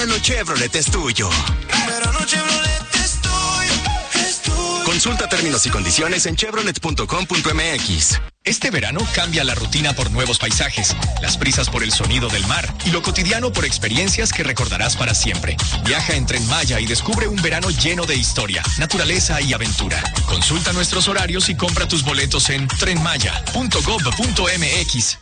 verano Chevrolet es tuyo. Verano Chevrolet es tuyo, es tuyo. Consulta términos y condiciones en chevrolet.com.mx. Este verano cambia la rutina por nuevos paisajes, las prisas por el sonido del mar y lo cotidiano por experiencias que recordarás para siempre. Viaja en Tren Maya y descubre un verano lleno de historia, naturaleza y aventura. Consulta nuestros horarios y compra tus boletos en trenmaya.gov.mx.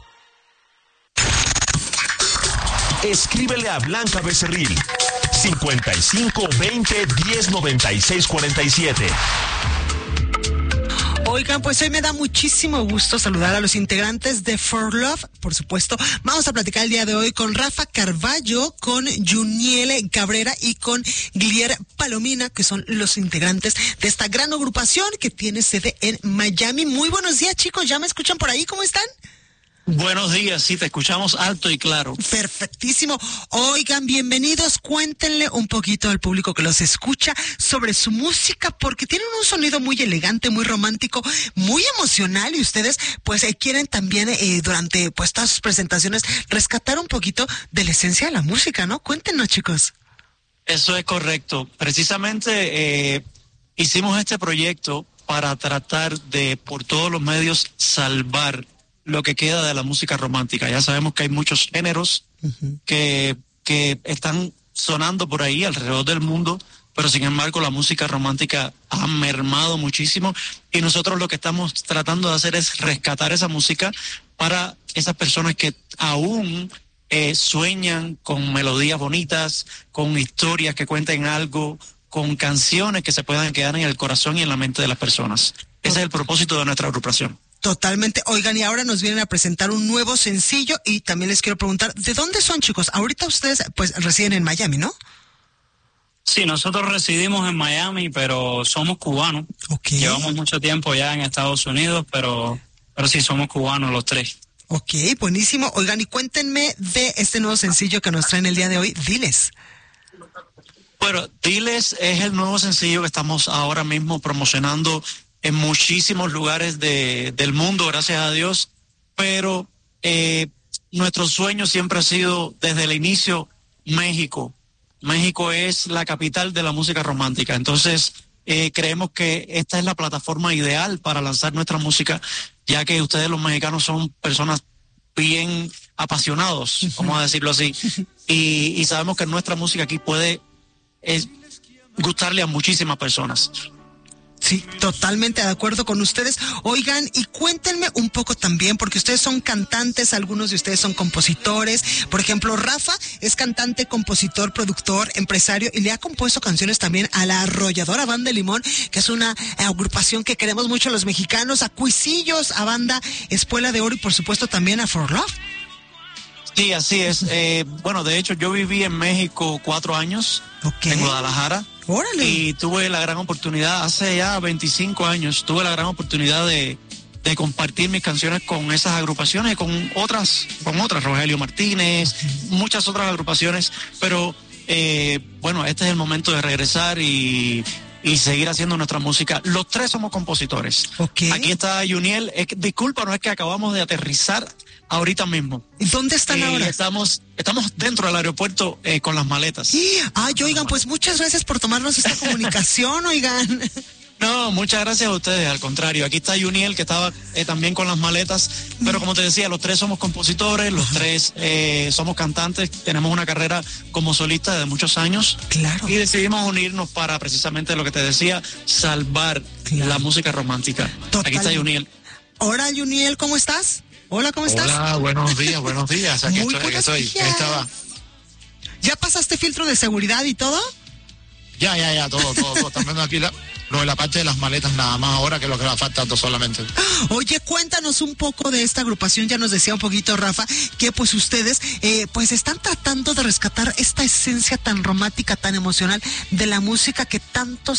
Escríbele a Blanca Becerril 55 20 10 96 47. Oigan, pues hoy me da muchísimo gusto saludar a los integrantes de For Love, por supuesto. Vamos a platicar el día de hoy con Rafa Carballo, con Juniel Cabrera y con Glier Palomina, que son los integrantes de esta gran agrupación que tiene sede en Miami. Muy buenos días, chicos. ¿Ya me escuchan por ahí? ¿Cómo están? Buenos días, sí, te escuchamos alto y claro. Perfectísimo. Oigan, bienvenidos. Cuéntenle un poquito al público que los escucha sobre su música, porque tienen un sonido muy elegante, muy romántico, muy emocional, y ustedes pues quieren también durante pues todas sus presentaciones rescatar un poquito de la esencia de la música, ¿no? Cuéntenos, chicos. Eso es correcto. Precisamente hicimos este proyecto para tratar de, por todos los medios, salvar lo que queda de la música romántica. Ya sabemos que hay muchos géneros que están sonando por ahí alrededor del mundo, pero sin embargo la música romántica ha mermado muchísimo, y nosotros lo que estamos tratando de hacer es rescatar esa música para esas personas que aún sueñan con melodías bonitas, con historias que cuenten algo, con canciones que se puedan quedar en el corazón y en la mente de las personas. Ese es el propósito de nuestra agrupación. Totalmente. Oigan, y ahora nos vienen a presentar un nuevo sencillo, y también les quiero preguntar, ¿de dónde son, chicos? Ahorita ustedes pues residen en Miami, ¿no? Sí, nosotros residimos en Miami, pero somos cubanos. Okay. Llevamos mucho tiempo ya en Estados Unidos, pero sí somos cubanos los tres. Ok, buenísimo. Oigan, y cuéntenme de este nuevo sencillo que nos traen el día de hoy, Diles. Bueno, Diles es el nuevo sencillo que estamos ahora mismo promocionando en muchísimos lugares del mundo, gracias a Dios, pero nuestro sueño siempre ha sido, desde el inicio, México. México es la capital de la música romántica, entonces creemos que esta es la plataforma ideal para lanzar nuestra música, ya que ustedes los mexicanos son personas bien apasionados, vamos a decirlo así, y sabemos que nuestra música aquí puede gustarle a muchísimas personas. Sí, totalmente de acuerdo con ustedes. Oigan, y cuéntenme un poco también, porque ustedes son cantantes, algunos de ustedes son compositores. Por ejemplo, Rafa es cantante, compositor, productor, empresario, y le ha compuesto canciones también a la arrolladora Banda de Limón, que es una agrupación que queremos mucho los mexicanos, a Cuisillos, a Banda Espuela de Oro y por supuesto también a For Love. Sí, así es. Bueno, de hecho yo viví en México 4 años, en Guadalajara. ¡Órale! Y tuve la gran oportunidad, hace ya 25 años, tuve la gran oportunidad de compartir mis canciones con esas agrupaciones, con otras, Rogelio Martínez, muchas otras agrupaciones, pero bueno, este es el momento de regresar y seguir haciendo nuestra música. Los tres somos compositores. Okay. Aquí está Juniel, disculpa, no es que acabamos de aterrizar ahorita mismo. ¿Y dónde están ahora? Estamos dentro del aeropuerto con las maletas. Ay, oigan, pues muchas gracias por tomarnos esta comunicación, oigan. No, muchas gracias a ustedes, al contrario. Aquí está Juniel, que estaba también con las maletas, pero como te decía, los tres somos compositores, los tres somos cantantes, tenemos una carrera como solista de muchos años. Claro. Y decidimos unirnos para precisamente lo que te decía, salvar la música romántica. Total. Aquí está Juniel. Hola, Juniel, ¿cómo estás? Hola, ¿cómo estás? Hola, buenos días. Aquí Muy estoy. Estaba. ¿Ya pasaste filtro de seguridad y todo? Ya, todo. Están viendo aquí lo de la parte de las maletas nada más ahora, que es lo que va faltando solamente. Oye, cuéntanos un poco de esta agrupación. Ya nos decía un poquito Rafa que pues ustedes pues están tratando de rescatar esta esencia tan romántica, tan emocional de la música que tantos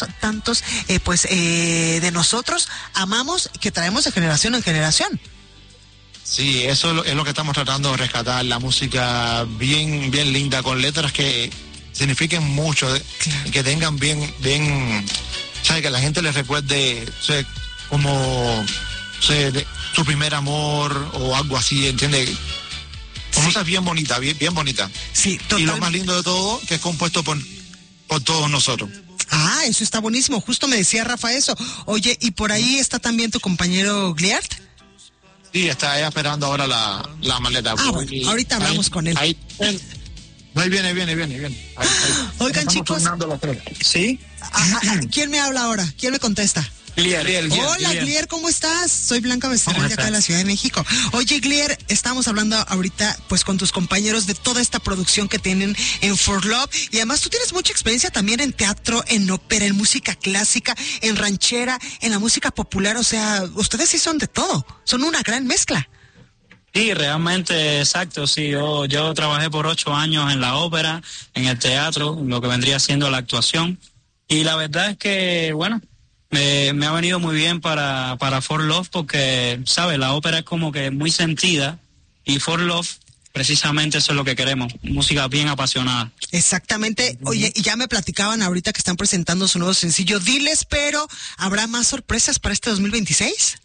de nosotros amamos, que traemos de generación en generación. Sí, eso es lo que estamos tratando de rescatar, la música bien linda, con letras que signifiquen mucho, claro. Que tengan bien, ¿sabes? Que la gente les recuerde, ¿sabes? Como, ¿sabes? Su primer amor o algo así, ¿entiendes? Con música bien bonita, bien bonita. Sí, total. Y lo más lindo de todo, que es compuesto por todos nosotros. Ah, eso está buenísimo. Justo me decía Rafa eso. Oye, ¿y por ahí está también tu compañero Gliart? Sí, está ahí esperando ahora la maleta. Ah, bueno, ahorita hablamos con él. Ahí viene. Ahí. Oigan, chicos. ¿Sí? ¿Quién me habla ahora? ¿Quién me contesta? Glier. Hola, Glier, ¿cómo estás? Soy Blanca Becerril de acá de la Ciudad de México. Oye, Glier, estamos hablando ahorita pues con tus compañeros de toda esta producción que tienen en For Love, y además tú tienes mucha experiencia también en teatro, en ópera, en música clásica, en ranchera, en la música popular, o sea, ustedes sí son de todo, son una gran mezcla. Sí, realmente, exacto, sí, yo trabajé por 8 años en la ópera, en el teatro, lo que vendría siendo la actuación, y la verdad es que, bueno, me ha venido muy bien para For Love porque, ¿sabes? La ópera es como que muy sentida y For Love, precisamente eso es lo que queremos, música bien apasionada. Exactamente. Oye, y ya me platicaban ahorita que están presentando su nuevo sencillo, Diles, pero ¿habrá más sorpresas para este 2026?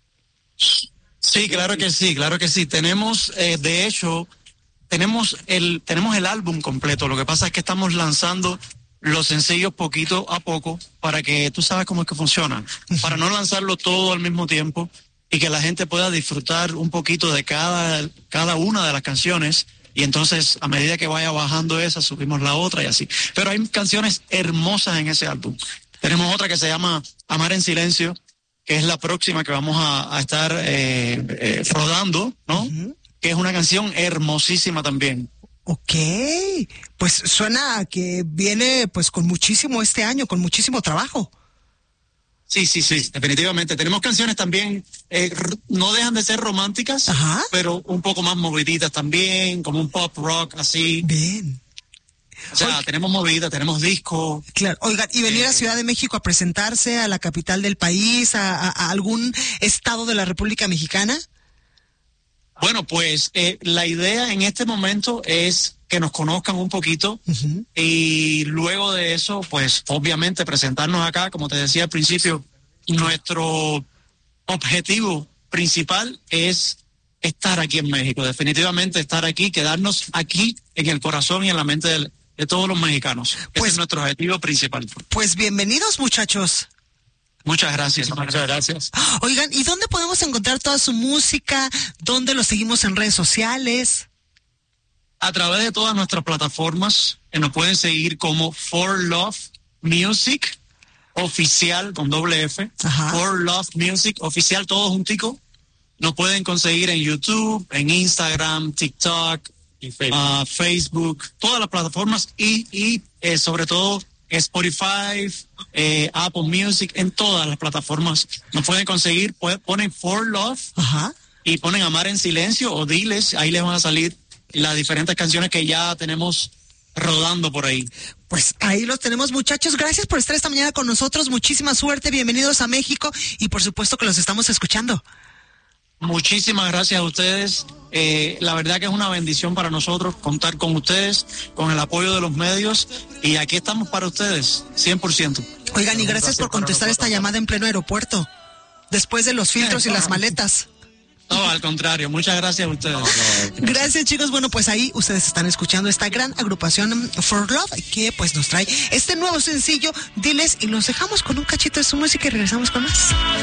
Sí, claro que sí. Tenemos, de hecho, tenemos el álbum completo. Lo que pasa es que estamos lanzando los sencillos poquito a poco para que tú sabes cómo es que funciona, para no lanzarlo todo al mismo tiempo y que la gente pueda disfrutar un poquito de cada una de las canciones, y entonces a medida que vaya bajando esa subimos la otra y así. Pero hay canciones hermosas en ese álbum. Tenemos otra que se llama Amar en Silencio, que es la próxima que vamos a estar rodando, ¿no? Que es una canción hermosísima también. Ok, pues suena a que viene pues con muchísimo este año, con muchísimo trabajo. Sí, definitivamente. Tenemos canciones también, no dejan de ser románticas, pero un poco más moviditas también, como un pop rock así. Bien. O sea, tenemos movida, tenemos disco. Claro, oigan, ¿y venir a Ciudad de México a presentarse a la capital del país, a algún estado de la República Mexicana? Bueno, pues la idea en este momento es que nos conozcan un poquito y luego de eso, pues obviamente presentarnos acá. Como te decía al principio, nuestro objetivo principal es estar aquí en México, definitivamente estar aquí, quedarnos aquí en el corazón y en la mente de todos los mexicanos. Ese es nuestro objetivo principal. Pues bienvenidos, muchachos. Muchas gracias. Oigan, ¿y dónde podemos encontrar toda su música? ¿Dónde lo seguimos en redes sociales? A través de todas nuestras plataformas, nos pueden seguir como For Love Music Oficial con doble F. For Love Music Oficial, todo juntico. Nos pueden conseguir en YouTube, en Instagram, TikTok, Facebook, todas las plataformas y sobre todo Spotify, Apple Music, en todas las plataformas nos pueden conseguir. Ponen For Love y ponen Amar en Silencio o Diles, ahí les van a salir las diferentes canciones que ya tenemos rodando por ahí. Pues ahí los tenemos, muchachos. Gracias por estar esta mañana con nosotros, muchísima suerte, bienvenidos a México y por supuesto que los estamos escuchando. Muchísimas gracias a ustedes. La verdad que es una bendición para nosotros contar con ustedes, con el apoyo de los medios, y aquí estamos para ustedes, 100%. Oigan, y gracias por contestar esta llamada en pleno aeropuerto, después de los filtros y las maletas. No, al contrario, muchas gracias a ustedes. Gracias, chicos. Bueno, pues ahí ustedes están escuchando esta gran agrupación For Love, que pues nos trae este nuevo sencillo, Diles, y los dejamos con un cachito de su música y regresamos con más.